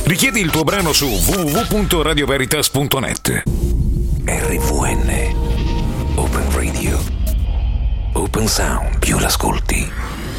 Richiedi il tuo brano su www.radioveritas.net. RVN Open Radio. Open Sound. Più l'ascolti,